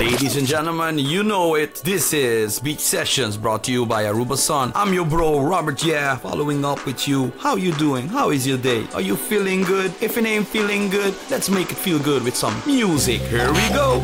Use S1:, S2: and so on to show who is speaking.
S1: Ladies and gentlemen, you know it. This is Beach Sessions brought to you by Aruba Sun. I'm your bro, Robert. Yeah, following up with you. How you doing? How is your day? Are you feeling good? If it ain't feeling good, let's make it feel good with some music. Here we go.